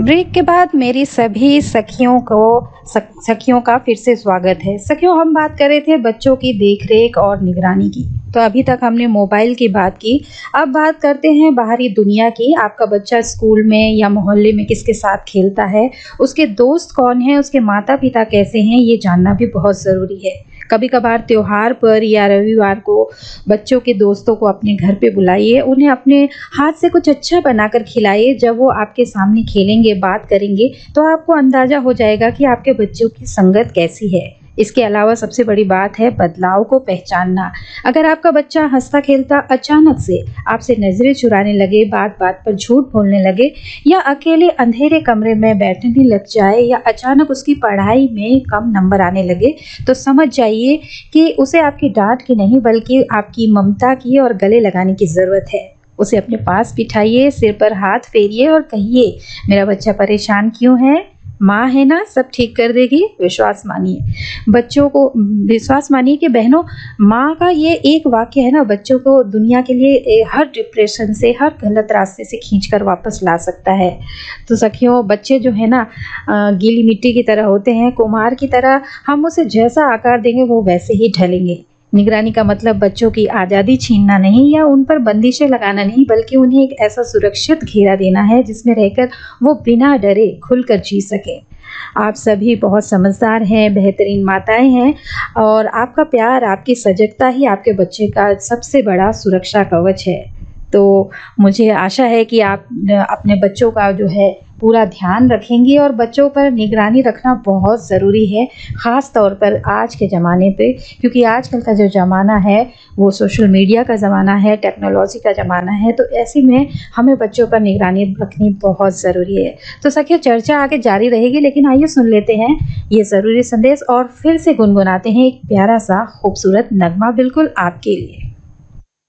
Break के बाद मेरी सभी सखियों का फिर से स्वागत है। सखियों, हम बात कर रहे थे बच्चों की देखरेख और निगरानी की। तो अभी तक हमने मोबाइल की बात की, अब बात करते हैं बाहरी दुनिया की। आपका बच्चा स्कूल में या मोहल्ले में किसके साथ खेलता है, उसके दोस्त कौन हैं, उसके माता पिता कैसे हैं, ये जानना भी बहुत ज़रूरी है। कभी कभार त्योहार पर या रविवार को बच्चों के दोस्तों को अपने घर पे बुलाइए, उन्हें अपने हाथ से कुछ अच्छा बनाकर खिलाइए। जब वो आपके सामने खेलेंगे, बात करेंगे, तो आपको अंदाजा हो जाएगा कि आपके बच्चों की संगत कैसी है। इसके अलावा सबसे बड़ी बात है बदलाव को पहचानना। अगर आपका बच्चा हंसता खेलता अचानक से आपसे नजरें चुराने लगे, बात बात पर झूठ बोलने लगे, या अकेले अंधेरे कमरे में बैठने लग जाए, या अचानक उसकी पढ़ाई में कम नंबर आने लगे, तो समझ जाइए कि उसे आपकी डांट की नहीं बल्कि आपकी ममता की और गले लगाने की ज़रूरत है। उसे अपने पास बिठाइए, सिर पर हाथ फेरिए और कहिए, मेरा बच्चा परेशान क्यों है? माँ है ना, सब ठीक कर देगी। विश्वास मानिए बच्चों को, विश्वास मानिए कि बहनों, माँ का ये एक वाक्य है ना, बच्चों को दुनिया के लिए हर डिप्रेशन से, हर गलत रास्ते से खींचकर वापस ला सकता है। तो सखियों, बच्चे जो है ना गीली मिट्टी की तरह होते हैं, कुम्हार की तरह। हम उसे जैसा आकार देंगे वो वैसे ही ढलेंगे। निगरानी का मतलब बच्चों की आज़ादी छीनना नहीं या उन पर बंदिशें लगाना नहीं, बल्कि उन्हें एक ऐसा सुरक्षित घेरा देना है जिसमें रहकर वो बिना डरे खुलकर जी सके। आप सभी बहुत समझदार हैं, बेहतरीन माताएं हैं, और आपका प्यार, आपकी सजगता ही आपके बच्चे का सबसे बड़ा सुरक्षा कवच है। तो मुझे आशा है कि आप अपने बच्चों का जो है पूरा ध्यान रखेंगी, और बच्चों पर निगरानी रखना बहुत ज़रूरी है, ख़ास तौर पर आज के ज़माने पे, क्योंकि आजकल का जो ज़माना है वो सोशल मीडिया का ज़माना है, टेक्नोलॉजी का ज़माना है। तो ऐसे में हमें बच्चों पर निगरानी रखनी बहुत ज़रूरी है। तो सखियों, चर्चा आगे जारी रहेगी, लेकिन आइए सुन लेते हैं ये ज़रूरी संदेश और फिर से गुनगुनाते हैं एक प्यारा सा खूबसूरत नगमा बिल्कुल आपके लिए।